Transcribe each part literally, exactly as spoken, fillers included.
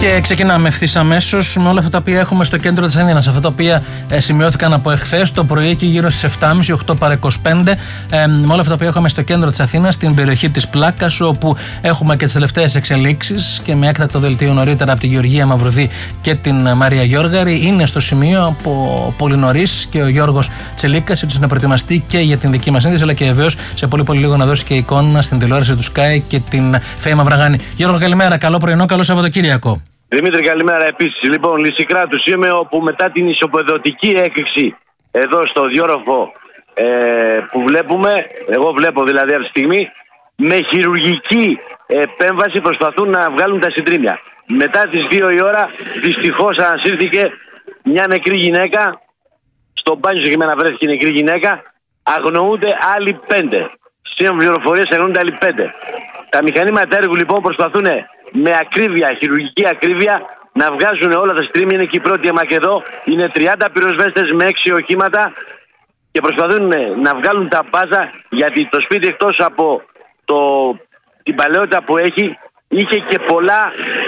Και ξεκινάμε ευθύς αμέσως με όλα αυτά τα οποία έχουμε στο κέντρο της Αθήνας. Αυτά τα οποία ε, σημειώθηκαν από εχθές το πρωί και γύρω στις επτά και μισή, οκτώ παρά είκοσι πέντε. Ε, με όλα αυτά τα οποία έχουμε στο κέντρο της Αθήνας, στην περιοχή της Πλάκας, όπου έχουμε και τις τελευταίες εξελίξεις και με έκτακτο δελτίο νωρίτερα από τη Γεωργία Μαυρουδή και την Μαρία Γιώργαρη. Είναι στο σημείο από πολύ νωρίς και ο Γιώργος Τσελίκας, έτσι να προετοιμαστεί και για την δική μας σύνδεση, αλλά και βεβαίως σε πολύ πολύ λίγο να δώσει και εικόνα στην τηλεόραση του Sky και την Φέη Μαυραγάνη. Γιώργο, καλημέρα. Καλό πρωινό, καλό Σαββατοκύριακο. Δημήτρη, καλημέρα επίσης. Λοιπόν, Λυσικράτους είμαι, όπου μετά την ισοπεδωτική έκρηξη εδώ στο διόροφο ε, που βλέπουμε, εγώ βλέπω δηλαδή αυτή τη στιγμή, με χειρουργική επέμβαση προσπαθούν να βγάλουν τα συντρίμμια. Μετά τις δύο η ώρα δυστυχώς ανασύρθηκε μια νεκρή γυναίκα, στο μπάνιο συγκεκριμένα βρέθηκε νεκρή γυναίκα, αγνοούνται άλλοι πέντε. Σύμφωνα με πληροφορίες αγνοούνται άλλοι πέντε. Τα μηχανήματα έργου λοιπόν προσπαθούν με ακρίβεια, χειρουργική ακρίβεια, να βγάζουν όλα τα συντρίμμια. Είναι και η πρώτη αίμα και εδώ. Είναι τριάντα πυροσβέστες με έξι οχήματα και προσπαθούν να βγάλουν τα μπάζα, γιατί το σπίτι, εκτός από το, την παλαιότητα που έχει, είχε και πολλά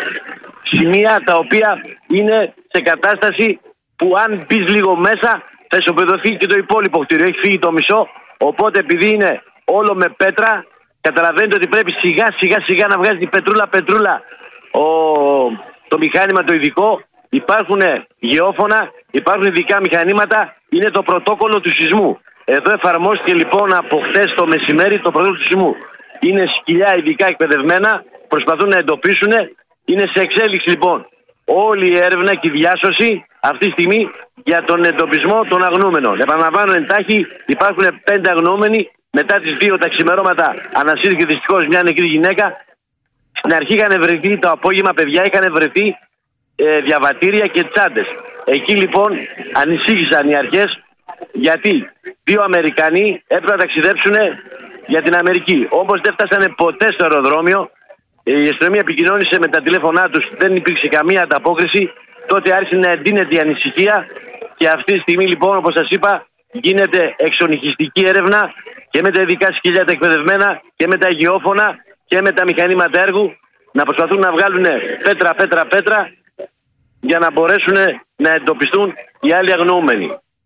σημεία τα οποία είναι σε κατάσταση που αν μπεις λίγο μέσα θα ισοπεδωθεί και το υπόλοιπο κτίριο. Έχει φύγει το μισό, οπότε επειδή είναι όλο με πέτρα, καταλαβαίνετε ότι πρέπει σιγά σιγά σιγά να βγάζει πετρούλα πετρούλα ο, το μηχάνημα το ειδικό. Υπάρχουν γεώφωνα, υπάρχουν ειδικά μηχανήματα, είναι το πρωτόκολλο του σεισμού. Εδώ εφαρμόστηκε λοιπόν από χθες το μεσημέρι το πρωτόκολλο του σεισμού. Είναι σκυλιά ειδικά εκπαιδευμένα, προσπαθούν να εντοπίσουν. Είναι σε εξέλιξη λοιπόν όλη η έρευνα και η διάσωση αυτή τη στιγμή για τον εντοπισμό των αγνοούμενων. Επαναλαμβάνω εντάχει, υπάρχουν πέντε αγνοούμενοι. Μετά τις δύο τα ξημερώματα ανασύρθηκε δυστυχώς μια νεκρή γυναίκα. Στην αρχή είχαν βρεθεί το απόγευμα, παιδιά, είχαν βρεθεί ε, διαβατήρια και τσάντες. Εκεί λοιπόν ανησύχησαν οι αρχές, γιατί δύο Αμερικανοί έπρεπε να ταξιδέψουν για την Αμερική. Όμως δεν φτάσανε ποτέ στο αεροδρόμιο. Η αστυνομία επικοινώνησε με τα τηλέφωνά τους, δεν υπήρξε καμία ανταπόκριση. Τότε άρχισε να εντείνεται η ανησυχία και αυτή τη στιγμή λοιπόν, όπως σας είπα, γίνεται εξονυχιστική έρευνα και με τα ειδικά σκυλιά τα εκπαιδευμένα και με τα γεώφωνα και με τα μηχανήματα έργου, να προσπαθούν να βγάλουν πέτρα, πέτρα, πέτρα για να μπορέσουν να εντοπιστούν οι άλλοι αγνοούμενοι.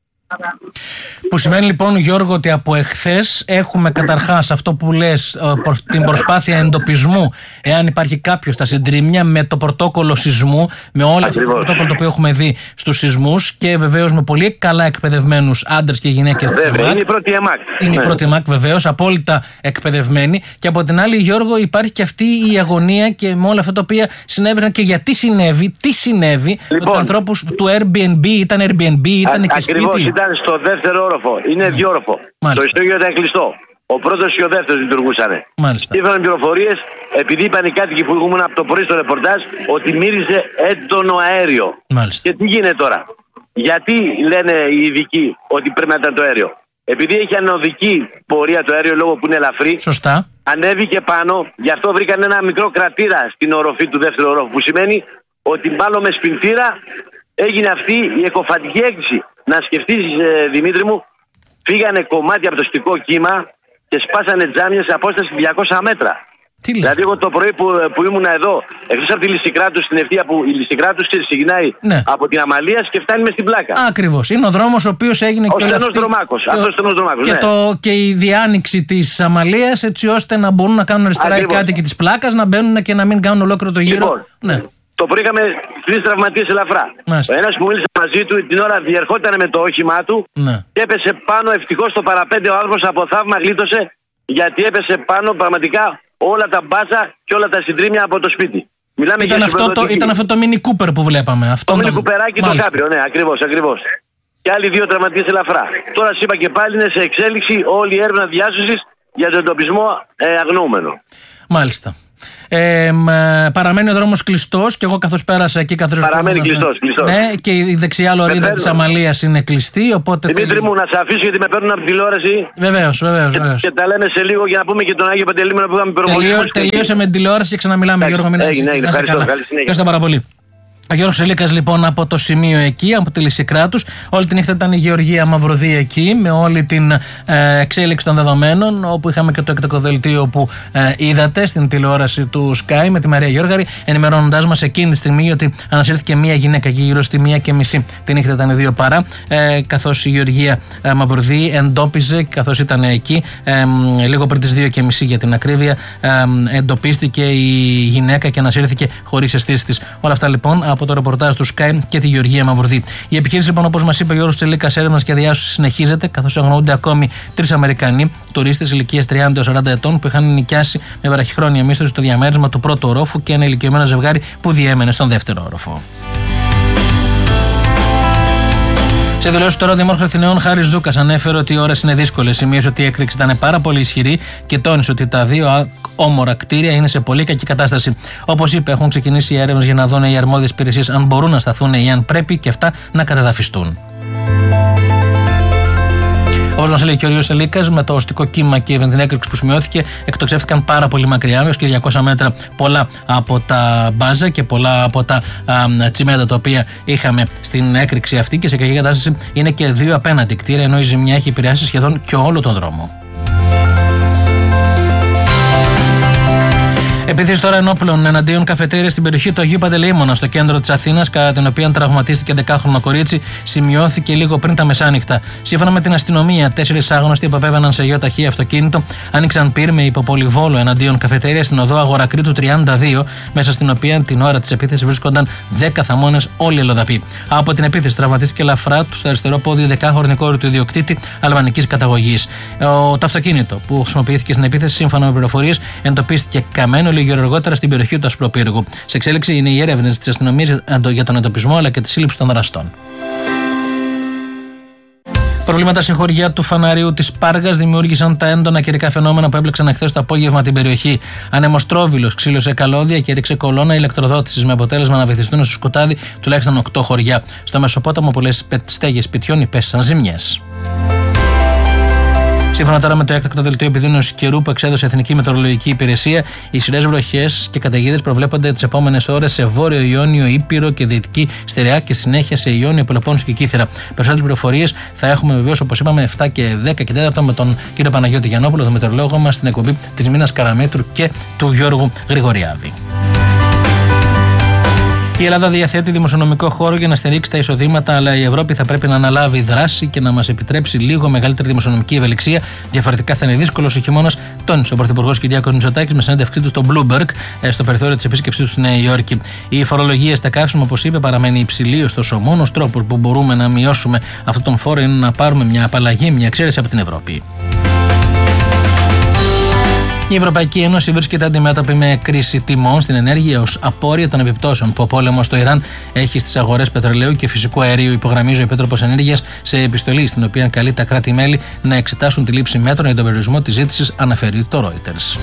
Που σημαίνει λοιπόν, Γιώργο, ότι από εχθές έχουμε καταρχάς αυτό που λες, την προσπάθεια εντοπισμού, εάν υπάρχει κάποιος στα συντρίμμια, με το πρωτόκολλο σεισμού, με όλα αυτά τα πρωτόκολλο το οποίο έχουμε δει στους σεισμούς, και βεβαίως με πολύ καλά εκπαιδευμένους άντρες και γυναίκες της ΕΜΑΚ. Είναι η πρώτη ΕΜΑΚ. Είναι η πρώτη ΕΜΑΚ, βεβαίως, απόλυτα εκπαιδευμένη. Και από την άλλη, Γιώργο, υπάρχει και αυτή η αγωνία και με όλα αυτά τα οποία συνέβαιναν και γιατί συνέβη, τι συνέβη, λοιπόν, με τους ανθρώπους του Airbnb, ήταν Airbnb, ήταν και σπίτι. Ήταν στο δεύτερο όροφο. Είναι mm. διόροφο. Μάλιστα. Το ιστόγειο ήταν κλειστό. Ο πρώτος και ο δεύτερος λειτουργούσαν. Σύμφωνα με πληροφορίες, επειδή είπαν οι κάτοικοι που ήμουν από το πρωί στο ρεπορτάζ, ότι μύριζε έντονο αέριο. Μάλιστα. Και τι γίνεται τώρα? Γιατί λένε οι ειδικοί ότι πρέπει να ήταν το αέριο? Επειδή έχει ανωδική πορεία το αέριο, λόγω που είναι ελαφρύ. Σωστά. Ανέβηκε πάνω, γι' αυτό βρήκαν ένα μικρό κρατήρα στην οροφή του δεύτερου ορόφου. Που σημαίνει ότι μάλλον με σπινθήρα έγινε αυτή η εκοφαντική έκρηξη. Να σκεφτείς, ε, Δημήτρη μου, φύγανε κομμάτια από το στικό κύμα και σπάσανε τζάμια σε απόσταση διακόσια μέτρα. Τι λέει? Δηλαδή, εγώ το πρωί που, που ήμουν εδώ, εκτός από τη Λυσικράτους, στην ευθεία που η Λυσικράτους ξεκινάει, ναι, από την Αμαλίας και φτάνει μες στην Πλάκα. Ακριβώς. Είναι ο δρόμος ο οποίος έγινε ο και στενός δρομάκος. Και, αυτός στενός δρομάκος, και, ναι. το, και η διάνοιξη της Αμαλίας, έτσι ώστε να μπορούν να κάνουν αριστερά οι κάτοικοι της Πλάκας, να μπαίνουν και να μην κάνουν ολόκληρο το γύρο. Λοιπόν, ναι. Το πρωί είχαμε τρεις τραυματίες ελαφρά. Μάλιστα. Ο ένας που μίλησε μαζί του την ώρα διερχόταν με το όχημά του, ναι, και έπεσε πάνω. Ευτυχώς στο παραπέντε ο άνθρωπος από θαύμα γλίτωσε, γιατί έπεσε πάνω πραγματικά όλα τα μπάζα και όλα τα συντρίμμια από το σπίτι. Μιλάμε ήταν, για αυτό το, ήταν αυτό το Mini Cooper που βλέπαμε. Αυτό το Mini Cooperάκι, το κάπριο, ναι, ακριβώς, ακριβώς. Και άλλοι δύο τραυματίες ελαφρά. Τώρα σας είπα και πάλι είναι σε εξέλιξη όλη η έρευνα διάσωσης για τον εντοπισμό ε, αγνοούμενο. Μάλιστα. Ε, παραμένει ο δρόμος κλειστός και εγώ καθώς πέρασα εκεί καθώς παραμένει κλειστός, κλειστός. Ναι, και η δεξιά λωρίδα της Αμαλίας είναι κλειστή, οπότε Δημήτρη θέλει... μου, να σε αφήσω γιατί με παίρνουν από τη τηλεόραση. Βεβαίως, βεβαίως, βεβαίως. Και, και τα λέμε σε λίγο για να πούμε και τον Άγιο Παντελήμωνα που είχαμε υπερβολή. Τελείω, τελείωσε με την τηλεόραση και ξαναμιλάμε, Γιώργο. Έγινε, έγινε, ευχαριστώ. Καλή συνέχεια. Ευχαριστώ πάρα πολύ. Ο Γιώργος Τσελίκας λοιπόν από το σημείο εκεί, από τη Λυσικράτους. Όλη τη νύχτα ήταν η Γεωργία Μαυρουδή εκεί, με όλη την ε, εξέλιξη των δεδομένων, όπου είχαμε και το εκτακτοδελτίο που ε, είδατε στην τηλεόραση του Sky με τη Μαρία Γιώργαρη, ενημερώνοντάς μας εκείνη τη στιγμή ότι ανασύρθηκε μία γυναίκα και γύρω στη μία και μισή τη νύχτα ήταν δύο παρά, ε, καθώς η Γεωργία ε, Μαυρουδή εντόπιζε, καθώς ήταν εκεί, ε, λίγο πριν τις δύο και μισή για την ακρίβεια, ε, εντοπίστηκε η γυναίκα και ανασύρθηκε χωρίς αισθήσεις της. Όλα αυτά λοιπόν από το ρεπορτάζ του Sky και τη Γεωργία Μαυρουδή. Η επιχείρηση, λοιπόν, όπως μας είπε ο Γιώργος Τσελίκας, έρευνας και διάσωσης συνεχίζεται, καθώς αγνοούνται ακόμη τρεις Αμερικανοί τουρίστες ηλικίας τριάντα έως σαράντα ετών που είχαν νοικιάσει με βραχυχρόνια μίσθωση στο διαμέρισμα του πρώτου ορόφου και ένα ηλικιωμένο ζευγάρι που διέμενε στον δεύτερο όροφο. Σε δηλώσεις τώρα, ο Δήμαρχος Αθηναίων Χάρης Δούκας ανέφερε ότι οι ώρες είναι δύσκολες. Σημείωσε ότι η έκρηξη ήταν πάρα πολύ ισχυρή και τόνισε ότι τα δύο όμορα κτίρια είναι σε πολύ κακή κατάσταση. Όπως είπε, έχουν ξεκινήσει οι έρευνες για να δουν οι αρμόδιες υπηρεσίες αν μπορούν να σταθούν ή αν πρέπει και αυτά να καταδαφιστούν. Όπως μας έλεγε και ο Γιώργος Τσελίκας, με το οστικό κύμα και με την έκρηξη που σημειώθηκε, εκτοξεύτηκαν πάρα πολύ μακριά, έως και διακόσια μέτρα, πολλά από τα μπάζα και πολλά από τα α, τσιμέντα τα οποία είχαμε στην έκρηξη αυτή, και σε κακή κατάσταση είναι και δύο απέναντι κτίρια, ενώ η ζημιά έχει επηρεάσει σχεδόν και όλο τον δρόμο. Επίθεση τώρα ενόπλων εναντίον καφετέρια στην περιοχή του Αγίου Παντελεήμωνα, στο κέντρο της Αθήνας, κατά την οποία τραυματίστηκε δεκάχρονο κορίτσι, σημειώθηκε λίγο πριν τα μεσάνυχτα. Σύμφωνα με την αστυνομία, τέσσερις άγνωστοι που επέβαιναν σε γιο ταχύ αυτοκίνητο άνοιξαν πυρ με υποπολιβόλο εναντίον καφετέρια στην οδό Αγορακρίτου τριάντα δύο, μέσα στην οποία την ώρα της επίθεσης βρίσκονταν δέκα θαμώνες, όλοι ελλοδαποί. Από την επίθεση τραυματίστηκε ελαφρά του στο αριστερό πόδι η δεκάχρονη κόρη του ιδιοκτήτη αλβανικής καταγωγής. Το αυτοκίνητο που χρησιμοποιήθηκε στην επίθεση, σύμφωνα με πληροφορίες, εντοπίστηκε καμένο λίγο αργότερα στην περιοχή του Ασπροπύργου. Σε εξέλιξη είναι οι έρευνες της αστυνομίας για τον εντοπισμό αλλά και τη σύλληψη των δραστών. Προβλήματα στην χωριά του Φαναρίου της Πάργας δημιούργησαν τα έντονα καιρικά φαινόμενα που έπλεξαν εχθές το απόγευμα την περιοχή. Ανεμοστρόβιλος ξύλωσε καλώδια και ρίξε κολόνα ηλεκτροδότησης, με αποτέλεσμα να βυθιστούν στο σκοτάδι τουλάχιστον οκτώ χωριά. Στο Μεσοπόταμο, πολλές στέγες σπιτιών υπέστησαν ζημιές. Σύμφωνα τώρα με το έκτακτο δελτίο επιδείνωσης καιρού που εξέδωσε η Εθνική Μετεωρολογική Υπηρεσία, οι ισχυρές βροχές και καταιγίδες προβλέπονται τις επόμενες ώρες σε Βόρειο Ιόνιο, Ήπειρο και Δυτική Στερεά και συνέχεια σε Ιόνιο, Πελοπόννησο και Κύθυρα. Περισσότερες πληροφορίες θα έχουμε βεβαίως, όπως είπαμε, επτά και δέκα και τέσσερα με τον κύριο Παναγιώτη Γιαννόπουλο, τον μετεωρολόγο μας, στην εκπομπή της Μίνας Καραμέτρου και του Γιώργου Γρηγοριάδη. Η Ελλάδα διαθέτει δημοσιονομικό χώρο για να στηρίξει τα εισοδήματα, αλλά η Ευρώπη θα πρέπει να αναλάβει δράση και να μας επιτρέψει λίγο μεγαλύτερη δημοσιονομική ευελιξία. Διαφορετικά θα είναι δύσκολος ο χειμώνας, τόνισε ο Πρωθυπουργός Κυριάκος Μητσοτάκης με συνέντευξή του στο Bloomberg στο περιθώριο της επίσκεψής του στη Νέα Υόρκη. Η φορολογία στα καύσιμα, όπως είπε, παραμένει υψηλή, ωστόσο ο μόνος τρόπος που μπορούμε να μειώσουμε αυτόν τον φόρο είναι να πάρουμε μια απαλλαγή, μια εξαίρεση από την Ευρώπη. Η Ευρωπαϊκή Ένωση βρίσκεται αντιμέτωπη με κρίση τιμών στην ενέργεια ως απόρρια των επιπτώσεων που ο πόλεμος στο Ιράν έχει στις αγορές πετρελαίου και φυσικού αερίου, υπογραμμίζει ο Επίτροπος Ενέργειας σε επιστολή, στην οποία καλεί τα κράτη-μέλη να εξετάσουν τη λήψη μέτρων για τον περιορισμό της ζήτησης, αναφέρει το Reuters.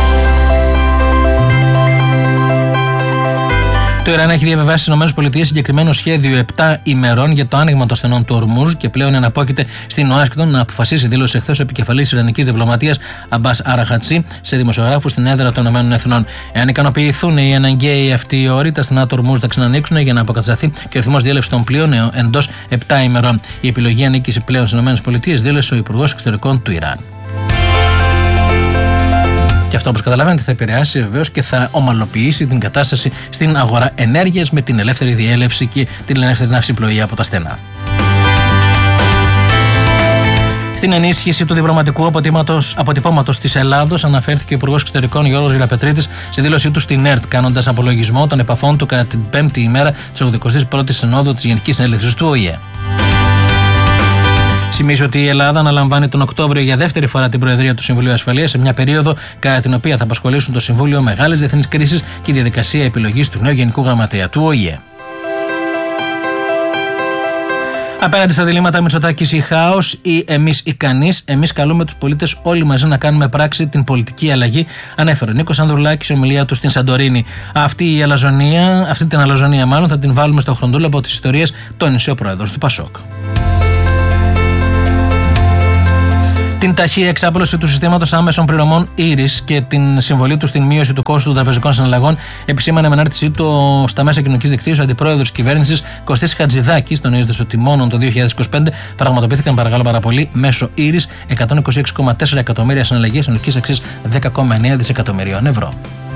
Το Ιράν έχει διαβεβάσει στις ΗΠΑ συγκεκριμένο σχέδιο επτά ημερών για το άνοιγμα των στενών του Ορμούζ και πλέον εναπόκειται στην Ουάσιγκτον να αποφασίσει, δήλωσε εχθές ο επικεφαλής Ιρανικής διπλωματίας Αμπάς Αραχατσί σε δημοσιογράφους στην έδρα των ΗΠΑ. Εάν ικανοποιηθούν οι αναγκαίοι αυτοί οι όροι, τα στενά του Ορμούζ θα ξανανοίξουν για να αποκατασταθεί και ο ρυθμός διέλευσης των πλοίων εντός επτά ημερών. Η επιλογή ανήκει πλέον στις ΗΠΑ, δήλωσε ο Υπουργός Εξωτερικών του Ιράν. Και αυτό, όπως καταλαβαίνετε, θα επηρεάσει βεβαίως και θα ομαλοποιήσει την κατάσταση στην αγορά ενέργειας με την ελεύθερη διέλευση και την ελεύθερη ναυσιπλοεία από τα στενά. Στην ενίσχυση του διπλωματικού αποτυπώματος της Ελλάδος αναφέρθηκε ο Υπουργός Εξωτερικών Γιώργος Γεραπετρίτης στη δήλωσή του στην ΕΡΤ, κάνοντας απολογισμό των επαφών του κατά την πέμπτη ημέρα της ογδοηκοστής πρώτης Συνόδου της Γενικής Συνέλευσης του Ο Η Ε. Σημίζει ότι η Ελλάδα αναλαμβάνει τον Οκτώβριο για δεύτερη φορά την Προεδρία του Συμβουλίου Ασφαλείας, σε μια περίοδο κατά την οποία θα απασχολήσουν το Συμβούλιο μεγάλες διεθνείς κρίσεις και η διαδικασία επιλογής του νέου Γενικού Γραμματέα του Ο Η Ε. Απέναντι στα διλήμματα Μητσοτάκης ή χάος ή εμείς ή κανείς, εμείς καλούμε τους πολίτες όλοι μαζί να κάνουμε πράξη την πολιτική αλλαγή, ανέφερε ο Νίκος Ανδρουλάκης σε ομιλία του στην Σαντορίνη. Αυτή, η αλαζονία, αυτή την αλαζονία, μάλλον, θα την βάλουμε στο χροντούλαπο της ιστορίας, τόνισε ο πρόεδρος του Πασόκ. Την ταχεία εξάπλωση του συστήματος άμεσων πληρωμών Iris και την συμβολή του στην μείωση του κόστου των τραπεζικών συναλλαγών επισήμανε με ανάρτησή του στα μέσα κοινωνικής δικτύωσης ο αντιπρόεδρος της κυβέρνησης Κωστής Χατζηδάκης, τονίζοντας ότι μόνο το δύο χιλιάδες είκοσι πέντε πραγματοποιήθηκαν, παρακαλώ πάρα πολύ, μέσω Iris εκατόν είκοσι έξι κόμμα τέσσερα εκατομμύρια συναλλαγές συνολικής αξίας δέκα κόμμα εννέα δισεκατομμυρίων ευρώ.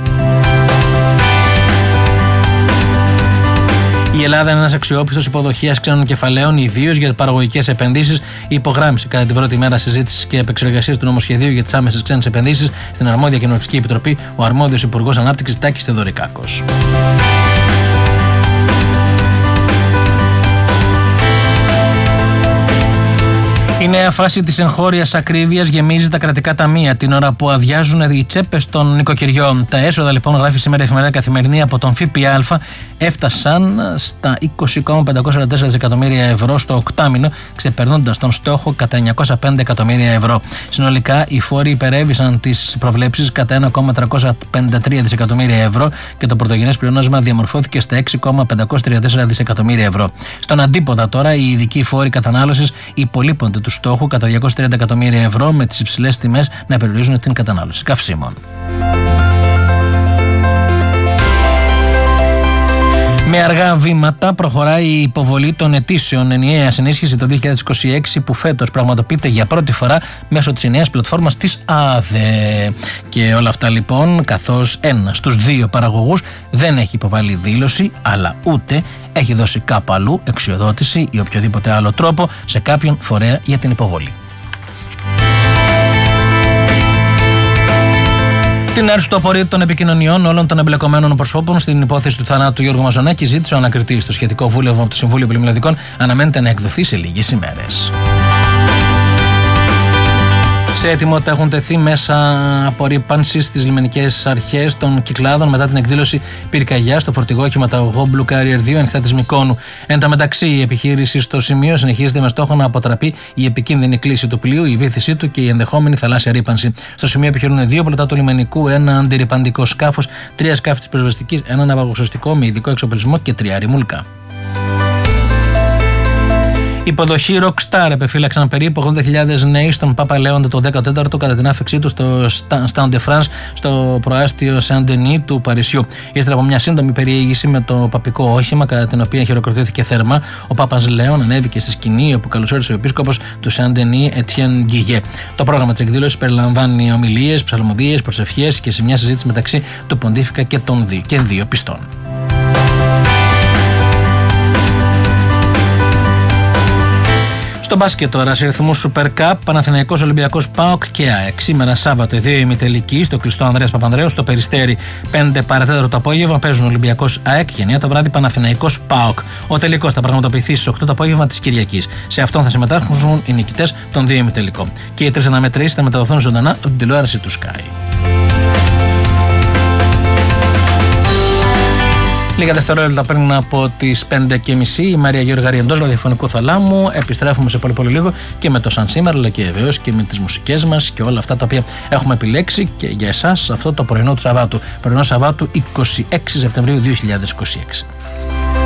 Η Ελλάδα είναι ένας αξιόπιστος υποδοχείας ξένων κεφαλαίων, ιδίως για παραγωγικές επενδύσεις, υπογράμμισε κατά την πρώτη μέρα συζήτησης και επεξεργασίας του νομοσχεδίου για τις άμεσες ξένες επενδύσεις στην αρμόδια κοινοβουλευτική επιτροπή ο αρμόδιος Υπουργός Ανάπτυξης Τάκης Θεοδωρικάκος. Η νέα φάση της εγχώριας ακρίβειας γεμίζει τα κρατικά ταμεία την ώρα που αδειάζουν οι τσέπες των νοικοκυριών. Τα έσοδα, λοιπόν, γράφει σήμερα η εφημερίδα Καθημερινή, από τον ΦΠΑ έφτασαν στα είκοσι κόμμα πεντακόσια σαράντα τέσσερα δισεκατομμύρια ευρώ στο οκτάμηνο, ξεπερνώντας τον στόχο κατά εννιακόσια πέντε εκατομμύρια ευρώ. Συνολικά, οι φόροι υπερέβησαν τις προβλέψεις κατά ένα κόμμα τριακόσια πενήντα τρία δισεκατομμύρια ευρώ και το πρωτογενές πλεόνασμα διαμορφώθηκε στα έξι κόμμα πεντακόσια τριάντα τέσσερα δισεκατομμύρια ευρώ. Στον αντίποδα, τώρα, οι ειδικοί φόροι κατανάλωσης υπολείπονται του στόχου κατά διακόσια τριάντα εκατομμύρια ευρώ, με τις υψηλές τιμές να περιορίζουν την κατανάλωση καυσίμων. Με αργά βήματα προχωράει η υποβολή των αιτήσεων ενιαίας ενίσχυση το δύο χιλιάδες είκοσι έξι, που φέτος πραγματοποιείται για πρώτη φορά μέσω της ενιαίας πλατφόρμας της ΑΔΕ. Και όλα αυτά, λοιπόν, καθώς ένας στους δύο παραγωγούς δεν έχει υποβάλει δήλωση, αλλά ούτε έχει δώσει κάπου αλλού εξοδότηση ή οποιοδήποτε άλλο τρόπο σε κάποιον φορέα για την υποβολή. Την άρση του απορρίτου των επικοινωνιών όλων των εμπλεκομένων προσώπων στην υπόθεση του θανάτου του Γιώργου Μαζονάκη ζήτησε ο ανακριτής. Το σχετικό βούλευμα από το Συμβούλιο Πολυμελετικών αναμένεται να εκδοθεί σε λίγες ημέρες. Σε ετοιμότητα έχουν τεθεί μέσα απορρίπανσης στις λιμενικές αρχές των Κυκλάδων μετά την εκδήλωση πυρκαγιά στο φορτηγό οχηματαγωγό Blue Carrier δύο ανοιχτά της Μυκόνου. Εν τω μεταξύ, η επιχείρηση στο σημείο συνεχίζεται με στόχο να αποτραπεί η επικίνδυνη κλίση του πλοίου, η βύθισή του και η ενδεχόμενη θαλάσσια ρύπανση. Στο σημείο επιχειρούν δύο πλωτά του λιμενικού, ένα αντιρρυπαντικό σκάφος, τρία σκάφη της πυροσβεστικής, ένα ναυαγοσωστικό με ειδικό εξοπλισμό και τρία ρημουλκά. Υποδοχή Rockstar επεφύλαξαν περίπου ογδόντα χιλιάδες νέοι στον Πάπα Λέοντα το δέκατο κατά την άφηξή του στο Stade de France στο προάστιο Saint-Denis του Παρισιού. Ύστερα από μια σύντομη περιήγηση με το παπικό όχημα, κατά την οποία χειροκροτήθηκε θερμά, ο Πάπας Λέων ανέβηκε στη σκηνή, όπου καλωσόρισε ο επίσκοπος του Saint-Denis Etienne Guillet. Το πρόγραμμα της εκδήλωσης περιλαμβάνει ομιλίες, ψαλμοδίες, προσευχές και σε μια συζήτηση μεταξύ του Ποντίφικα και των δύο, και δύο πιστών. Στο μπάσκετ τώρα, σε ρυθμούς Super Cup, Παναθηναϊκός, Ολυμπιακός, ΠΑΟΚ και ΑΕΚ. Σήμερα Σάββατο, οι δύο ημιτελικοί στο κλειστό Ανδρέας Παπανδρέου, στο Περιστέρι, πέντε παρατέταρτο το απόγευμα, παίζουν Ολυμπιακός ΑΕΚ και εννιά το βράδυ Παναθηναϊκός ΠΑΟΚ. Ο τελικός θα πραγματοποιηθεί στις οκτώ το απόγευμα της Κυριακής. Σε αυτόν θα συμμετάσχουν οι νικητές των δύο ημιτελικών. Και οι τρεις αναμετρήσεις θα μεταδοθούν ζωντανά από την τηλεόραση του Sky. Λίγα δευτερόλεπτα πριν από τις πέντε και μισή, η Μαρία Γεωργαρή εντός ραδιοφωνικού θαλάμου. Επιστρέφουμε σε πολύ πολύ λίγο και με το Σαν Σήμερα, αλλά και βεβαίως και με τις μουσικές μας και όλα αυτά τα οποία έχουμε επιλέξει και για εσάς αυτό το πρωινό του Σαββάτου. Πρωινό Σαββάτου είκοσι έξι Σεπτεμβρίου δύο χιλιάδες είκοσι έξι.